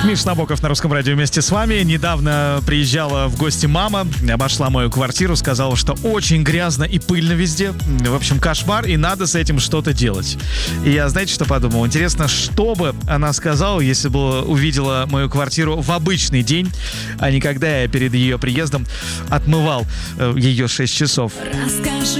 Миш Набоков на Русском радио вместе с вами. Недавно приезжала в гости мама, обошла мою квартиру, сказала, что очень грязно и пыльно везде. В общем, кошмар, и надо с этим что-то делать. И я, знаете, что подумал? Интересно, что бы она сказала, если бы увидела мою квартиру в обычный день, а не когда я перед ее приездом отмывал ее 6 часов. Расскажи